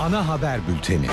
Ana haber bülteni.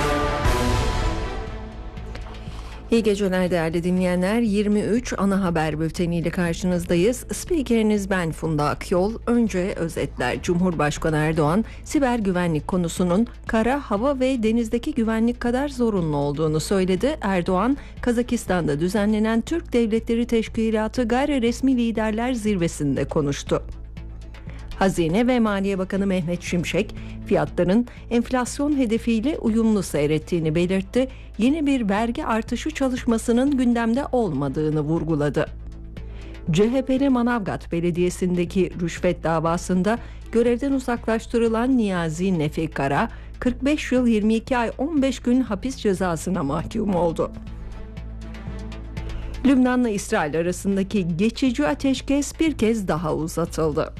İyi geceler değerli dinleyenler. 23 ana haber bülteniyle karşınızdayız. Spikeriniz ben Funda Akyol. Önce özetler. Cumhurbaşkanı Erdoğan, siber güvenlik konusunun kara, hava ve denizdeki güvenlik kadar zorunlu olduğunu söyledi. Erdoğan, Kazakistan'da düzenlenen Türk Devletleri Teşkilatı Gayri Resmi Liderler Zirvesi'nde konuştu. Hazine ve Maliye Bakanı Mehmet Şimşek, fiyatların enflasyon hedefiyle uyumlu seyrettiğini belirtti. Yeni bir vergi artışı çalışmasının gündemde olmadığını vurguladı. CHP'li Manavgat Belediyesi'ndeki rüşvet davasında görevden uzaklaştırılan Niyazi Nefi Kara, 45 yıl 22 ay 15 gün hapis cezasına mahkum oldu. Lübnan'la İsrail arasındaki geçici ateşkes bir kez daha uzatıldı.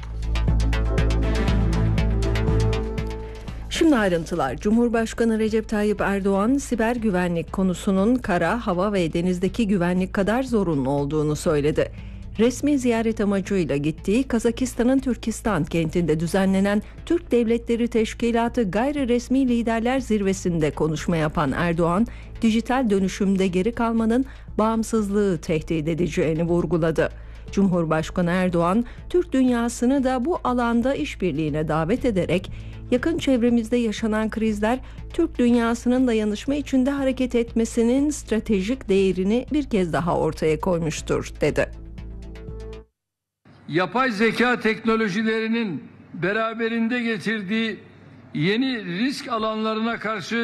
Şimdi ayrıntılar. Cumhurbaşkanı Recep Tayyip Erdoğan, siber güvenlik konusunun kara, hava ve denizdeki güvenlik kadar zorunlu olduğunu söyledi. Resmi ziyaret amacıyla gittiği Kazakistan'ın Türkistan kentinde düzenlenen Türk Devletleri Teşkilatı Gayri Resmi Liderler Zirvesi'nde konuşma yapan Erdoğan, dijital dönüşümde geri kalmanın bağımsızlığı tehdit edeceğini vurguladı. Cumhurbaşkanı Erdoğan, Türk dünyasını da bu alanda işbirliğine davet ederek, yakın çevremizde yaşanan krizler Türk dünyasının dayanışma içinde hareket etmesinin stratejik değerini bir kez daha ortaya koymuştur, dedi. Yapay zeka teknolojilerinin beraberinde getirdiği yeni risk alanlarına karşı